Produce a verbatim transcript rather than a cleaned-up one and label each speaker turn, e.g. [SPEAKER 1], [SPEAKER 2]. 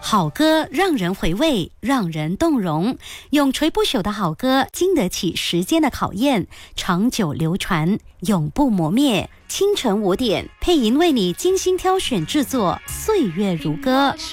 [SPEAKER 1] 好歌让人回味，让人动容，永垂不朽的好歌经得起时间的考验，长久流传，永不磨灭。清晨五点，配音为你精心挑选制作，岁月如歌。